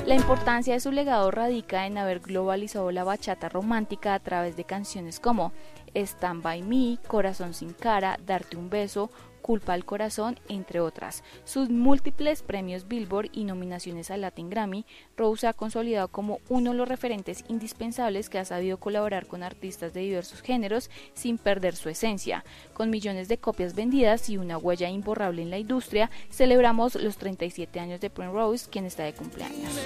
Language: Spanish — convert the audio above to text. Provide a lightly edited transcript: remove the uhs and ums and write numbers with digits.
La importancia de su legado radica en haber globalizado la bachata romántica a través de canciones como Stand By Me, Corazón Sin Cara, Darte un Beso, Culpa al Corazón, entre otras. Sus múltiples premios Billboard y nominaciones al Latin Grammy, Rose se ha consolidado como uno de los referentes indispensables que ha sabido colaborar con artistas de diversos géneros sin perder su esencia. Con millones de copias vendidas y una huella imborrable en la industria, celebramos los 37 años de Primrose, quien está de cumpleaños.